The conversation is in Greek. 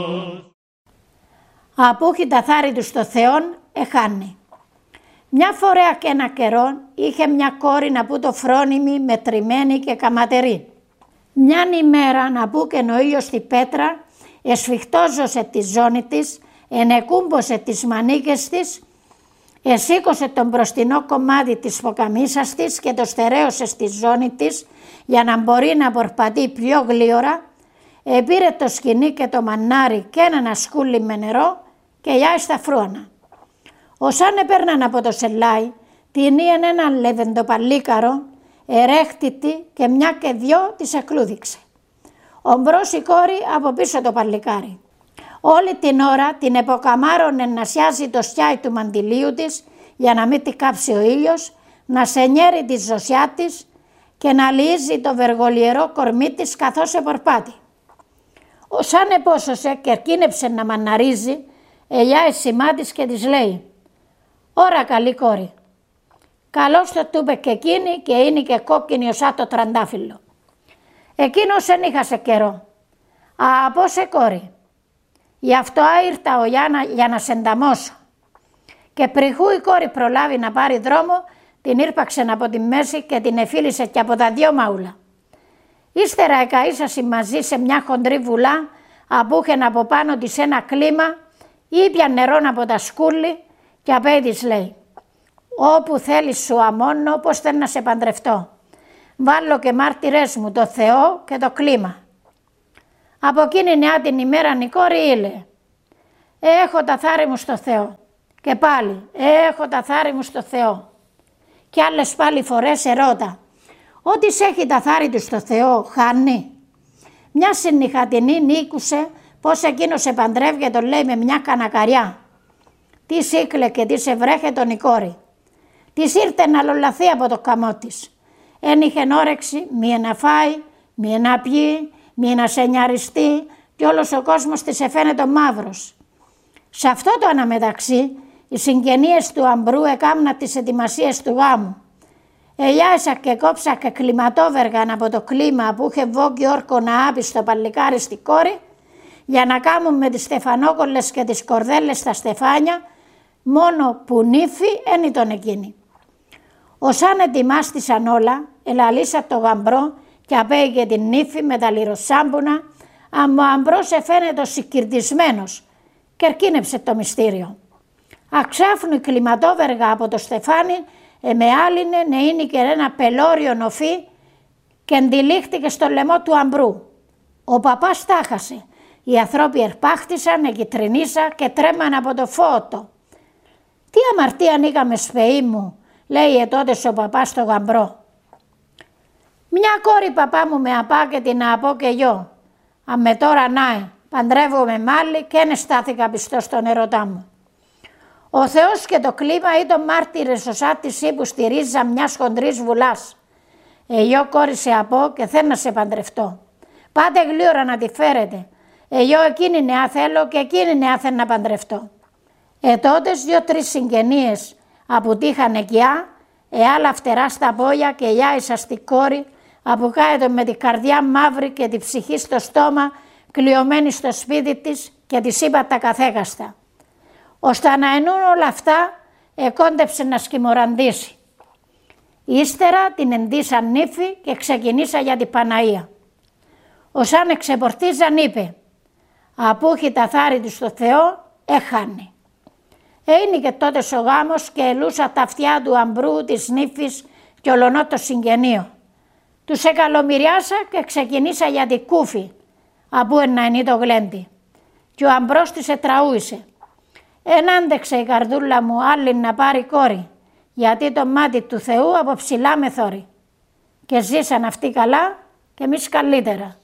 Απούχει τα θάρη του στο Θεόν, εχάνει. Μια φορά και ένα καιρό είχε μια κόρη να που το φρόνιμη, μετρημένη και καματερή. Μιαν ημέρα να που και ο ήλιος στη πέτρα, εσφιχτόζωσε τη ζώνη της, ενεκούμποσε τις μανίκες της, εσήκωσε τον μπροστινό κομμάτι της ποκαμίσας της και το στερέωσε στη ζώνη της για να μπορεί να πορπατεί πιο γλίωρα, επήρε το σκοινί και το μανάρι και ένα σκούλι με νερό και γιάει στα φρούανα. Όσαν επέρναν από το σελάι, την ήεν έναν λεβεντοπαλίκαρο, ερέχτητη και μια και δυο της εκλούδιξε. Ομπρός η κόρη από πίσω το παλικάρι. Όλη την ώρα την εποκαμάρωνε να σιάζει το σκιάι του μαντιλίου της για να μην τη κάψει ο ήλιος, να σενιέρει τη ζωσιά της και να λύζει το βεργολιερό κορμί της καθώς επορπάτη. Όσαν επόσωσε και ερκίνεψε να μαναρίζει, ελιάει σημά της και της λέει «Ωρα καλή κόρη». Καλώς το τούπε και εκείνη και είναι και κόκκινη οσά το τραντάφυλλο. Εκείνος εν είχασε καιρό. «Από σε κόρη, γι' αυτό ήρθα ο Γιάννα για να σε ενταμώσω». Και πριχού η κόρη προλάβει να πάρει δρόμο, την ήρπαξε από τη μέση και την εφίλησε και από τα δυο μαούλα. Ύστερα εκαΐσασε μαζί σε μια χοντρή βουλά, απούχεν από πάνω της ένα κλίμα, ήπια νερόν από τα σκούλη και απέ της λέει «Όπου θέλεις σου αμώνω, πώς θέλω να σε παντρευτώ. Βάλω και μάρτυρες μου το Θεό και το κλίμα». Από εκείνη νεά την ημέρα η κόρη ήλε «Έχω τα θάρη μου στο Θεό». Και πάλι «Έχω τα θάρη μου στο Θεό». Και άλλες πάλι φορές ερώτα «Ό,τι έχει τα θάρη του στο Θεό χάνει». Μια συννυχατινή νίκουσε πως εκείνος σε παντρεύει και τον λέει με μια κανακαριά. Τι σύκλε και τι σε βρέχε τον η κόρη. Της ήρθε να λολαθεί από το καμό της. Εν είχεν όρεξη μη να φάει, μη να πιει, μη να σενιαριστεί και όλος ο κόσμος της εφαίνεται μαύρος. Σε αυτό το αναμεταξύ οι συγγενείες του αμπρού εκάμνα τις ετοιμασίες του γάμου. Ελιάσα και κόψα και κλιματόβεργαν από το κλίμα που είχε βόγκει όρκο να άπει στο παλικάρι στη κόρη για να κάμουν με τις στεφανόκολλες και τις κορδέλες στα στεφάνια, μόνο που νύφη εν ήταν εκείνη. Όσαν ετοιμάστησαν όλα, ελαλήσα το γαμπρό και απέγε την νύφη με τα λιροσάμπουνα, αλλά ο αμπρός εφαίνεται συγκυρτισμένος και ερκίνεψε το μυστήριο. Αξάφνου η κλιματόβεργα από το στεφάνι εμεάλινε να είναι και ένα πελώριο νοφί και εντυλίχτηκε στο λαιμό του αμπρού. Ο παπάς τάχασε. Οι ανθρώποι ερπάχτησαν, εγκυτρινίσα και τρέμαν από το φώτο. «Τι αμαρτία είχαμε σπεή μου», λέει τότε ο παπάς στο γαμπρό. «Μια κόρη παπά μου με απά και την απώ και γιο. Αμέ τώρα νάε, παντρεύομαι μάλλη και εν στάθηκα πιστός στον ερωτά μου». Ο Θεός και το κλίμα ήταν μάρτυρες οσά της ύπου στη ρίζα μιας χοντρής βουλάς. «Εγιώ κόρη σε απώ και θέλω να σε παντρευτώ. Πάτε γλύωρα να τη φέρετε. Εγιώ εκείνη νεά θέλω και εκείνη νεά θέλω να παντρευτώ». Τότες 2-3 συγγενείες απουτήχαν εκειά, άλλα φτερά στα πόδια και γιάησα στη κόρη, αποκάετο με την καρδιά μαύρη και τη ψυχή στο στόμα, κλειωμένη στο σπίτι της και της είπα τα καθέκαστα. Ώστε να ενούν όλα αυτά, εκόντεψε να σκημοραντήσει. Ύστερα την εντύσαν νύφη και ξεκινήσα για την Παναία. Όσαν εξεπορτίζαν είπε «Απούχει τα θάρη του στο Θεό, έχανε». Είναι και τότε ο γάμος και ελούσα τα αυτιά του αμπρού, της νύφης και ολονό το συγγενείο. Τους εκαλομυριάσα και ξεκινήσα για την κούφη, απού να είναι το γλέντι. Και ο αμπρός της ετραούησε. Εν άντεξε η καρδούλα μου άλλη να πάρει κόρη, γιατί το μάτι του Θεού από ψηλά με θόρει. Και ζήσαν αυτοί καλά και εμείς καλύτερα.